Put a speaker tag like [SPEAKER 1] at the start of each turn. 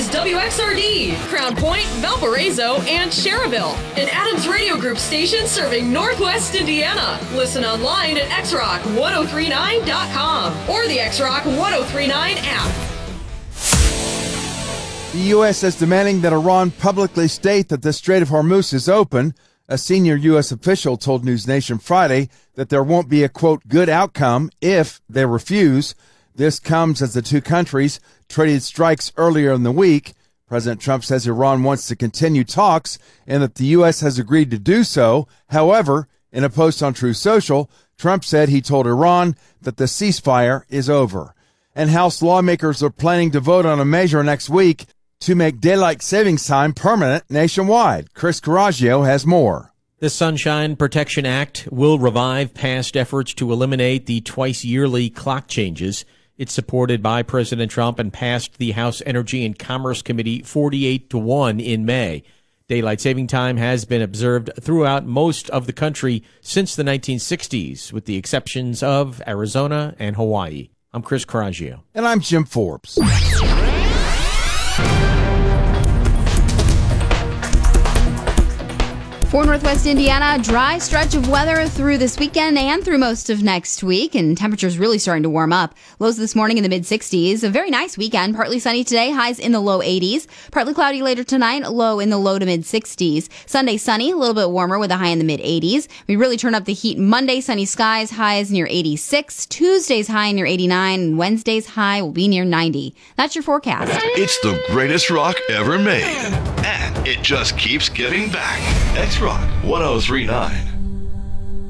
[SPEAKER 1] is WXRD, Crown Point, Valparaiso, and Cherville, an Adams Radio Group station serving Northwest Indiana. Listen online at xrock1039.com or the XRock 1039 app.
[SPEAKER 2] The U.S. is demanding that Iran publicly state that the Strait of Hormuz is open. A senior U.S. official told News Nation Friday that there won't be a, quote, good outcome if they refuse. This comes as the two countries traded strikes earlier in the week. President Trump says Iran wants to continue talks and that the U.S. has agreed to do so. However, in a post on Truth Social, Trump said he told Iran that the ceasefire is over. And House lawmakers are planning to vote on a measure next week to make daylight savings time permanent nationwide. Chris Coraggio has more.
[SPEAKER 3] The Sunshine Protection Act will revive past efforts to eliminate the twice-yearly clock changes. It's supported by President Trump and passed the House Energy and Commerce Committee 48-1 in May. Daylight saving time has been observed throughout most of the country since the 1960s, with the exceptions of Arizona and Hawaii. I'm Chris Coraggio.
[SPEAKER 2] And I'm Jim Forbes.
[SPEAKER 4] For Northwest Indiana, a dry stretch of weather through this weekend and through most of next week, and temperatures really starting to warm up. Lows this morning in the mid-60s. A very nice weekend. Partly sunny today, highs in the low 80s. Partly cloudy later tonight, low in the low to mid-60s. Sunday sunny, a little bit warmer with a high in the mid-80s. We really turn up the heat Monday, sunny skies, highs near 86. Tuesday's high near 89, and Wednesday's high will be near 90. That's your forecast.
[SPEAKER 5] It's the greatest rock ever made, and it just keeps giving back. X Rock 1039.